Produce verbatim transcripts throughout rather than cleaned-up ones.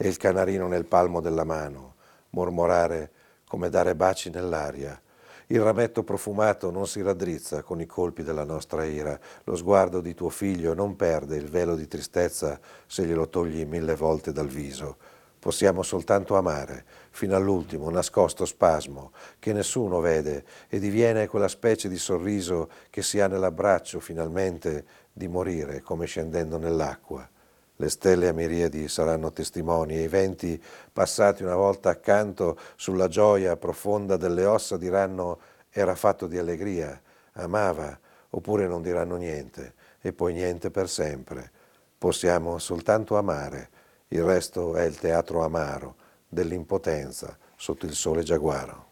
e il canarino nel palmo della mano, mormorare come dare baci nell'aria. Il rametto profumato non si raddrizza con i colpi della nostra ira, lo sguardo di tuo figlio non perde il velo di tristezza se glielo togli mille volte dal viso. Possiamo soltanto amare, fino all'ultimo, nascosto spasmo, che nessuno vede, e diviene quella specie di sorriso che si ha nell'abbraccio, finalmente, di morire come scendendo nell'acqua. Le stelle a miriadi saranno testimoni e i venti passati una volta accanto sulla gioia profonda delle ossa diranno era fatto di allegria, amava, oppure non diranno niente, e poi niente per sempre. Possiamo soltanto amare, il resto è il teatro amaro dell'impotenza sotto il sole giaguaro.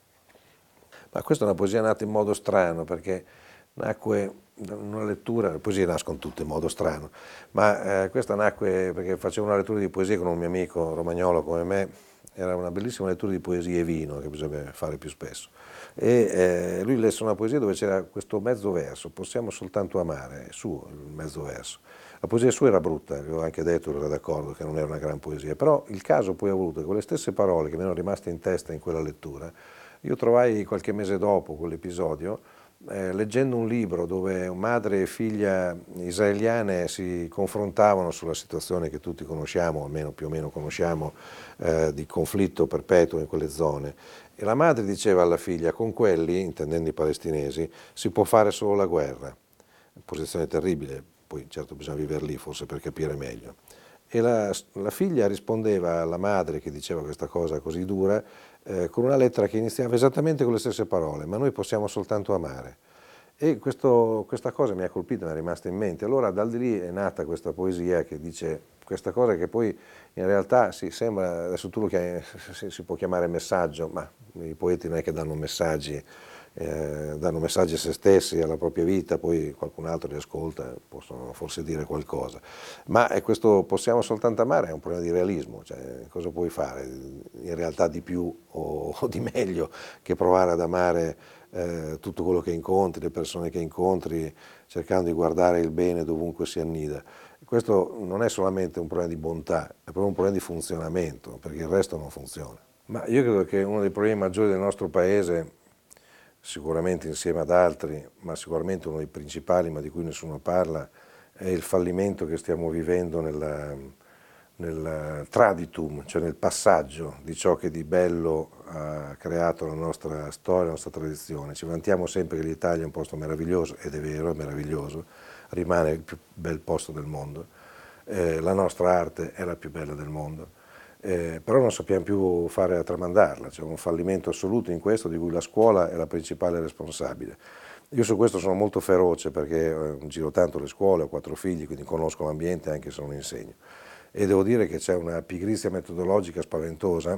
Ma questa è una poesia nata in modo strano perché nacque da una lettura, le poesie nascono tutte in modo strano, ma eh, questa nacque perché facevo una lettura di poesie con un mio amico romagnolo come me, era una bellissima lettura di poesie e vino che bisogna fare più spesso. E eh, lui lesse una poesia dove c'era questo mezzo verso, possiamo soltanto amare, è suo il mezzo verso. La poesia sua era brutta, avevo anche detto, era d'accordo che non era una gran poesia, però il caso poi ha voluto che quelle stesse parole che mi erano rimaste in testa in quella lettura, io trovai qualche mese dopo quell'episodio, eh, leggendo un libro dove madre e figlia israeliane si confrontavano sulla situazione che tutti conosciamo, almeno più o meno conosciamo, eh, di conflitto perpetuo in quelle zone. E la madre diceva alla figlia, con quelli, intendendo i palestinesi, si può fare solo la guerra. Posizione terribile, poi certo bisogna vivere lì forse per capire meglio. E la, la figlia rispondeva alla madre che diceva questa cosa così dura eh, con una lettera che iniziava esattamente con le stesse parole, ma noi possiamo soltanto amare. E questo, questa cosa mi ha colpito, mi è rimasta in mente. Allora da lì è nata questa poesia che dice questa cosa che poi in realtà si sembra, adesso tu lo chiami, si, si può chiamare messaggio, ma i poeti non è che danno messaggi, eh, danno messaggi a se stessi, alla propria vita, poi qualcun altro li ascolta, possono forse dire qualcosa. Ma è questo possiamo soltanto amare è un problema di realismo, cioè cosa puoi fare in realtà di più o, o di meglio che provare ad amare eh, tutto quello che incontri, le persone che incontri, cercando di guardare il bene dovunque si annida. Questo non è solamente un problema di bontà, è proprio un problema di funzionamento, perché il resto non funziona. Ma io credo che uno dei problemi maggiori del nostro Paese, sicuramente insieme ad altri, ma sicuramente uno dei principali, ma di cui nessuno parla, è il fallimento che stiamo vivendo nella, nel traditum, cioè nel passaggio di ciò che di bello ha creato la nostra storia, la nostra tradizione. Ci vantiamo sempre che l'Italia è un posto meraviglioso, ed è vero, è meraviglioso, rimane il più bel posto del mondo, eh, la nostra arte è la più bella del mondo. Eh, però non sappiamo più fare a tramandarla, c'è un fallimento assoluto in questo di cui la scuola è la principale responsabile. Io su questo sono molto feroce perché eh, giro tanto le scuole, ho quattro figli, quindi conosco l'ambiente anche se non insegno. E devo dire che c'è una pigrizia metodologica spaventosa,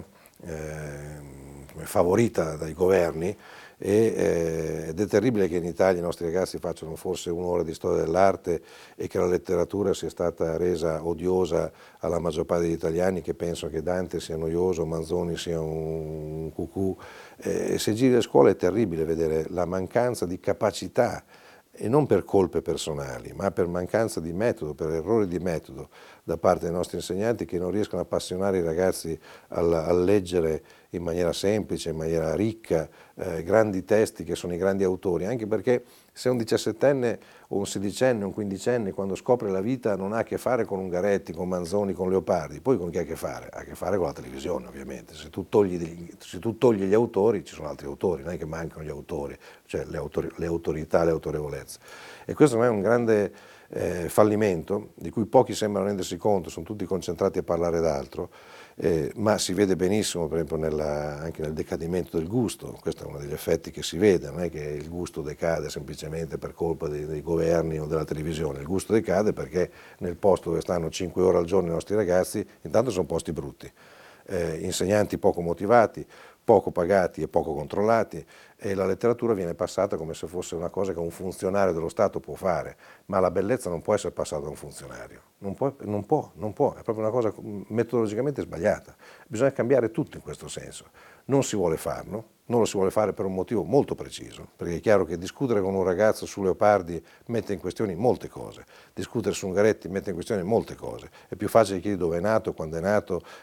eh, favorita dai governi, e, eh, ed è terribile che in Italia i nostri ragazzi facciano forse un'ora di storia dell'arte e che la letteratura sia stata resa odiosa alla maggior parte degli italiani che pensano che Dante sia noioso, Manzoni sia un cucù. Eh, se giri le scuole è terribile vedere la mancanza di capacità, e non per colpe personali, ma per mancanza di metodo, per errori di metodo da parte dei nostri insegnanti che non riescono a appassionare i ragazzi al, a leggere in maniera semplice, in maniera ricca, eh, grandi testi che sono i grandi autori, anche perché se un diciassettenne o un sedicenne o un quindicenne quando scopre la vita non ha a che fare con Ungaretti, con Manzoni, con Leopardi, poi con chi ha a che fare? Ha a che fare con la televisione ovviamente, se tu togli, degli, se tu togli gli autori ci sono altri autori, non è che mancano gli autori, cioè le, autori, le autorità, le autorevolezze. E questo non è un grande eh, fallimento di cui pochi sembrano rendersi conto, sono tutti concentrati a parlare d'altro. Eh, ma si vede benissimo per esempio nella, anche nel decadimento del gusto, questo è uno degli effetti che si vede, non è che il gusto decade semplicemente per colpa dei, dei governi o della televisione, il gusto decade perché nel posto dove stanno cinque ore al giorno i nostri ragazzi intanto sono posti brutti, eh, insegnanti poco motivati, poco pagati e poco controllati, e la letteratura viene passata come se fosse una cosa che un funzionario dello Stato può fare, ma la bellezza non può essere passata da un funzionario, non può, non può, non può, è proprio una cosa metodologicamente sbagliata, bisogna cambiare tutto in questo senso, non si vuole farlo, non lo si vuole fare per un motivo molto preciso, perché è chiaro che discutere con un ragazzo su Leopardi mette in questione molte cose, discutere su Ungaretti mette in questione molte cose, è più facile chiedere dove è nato, quando è nato,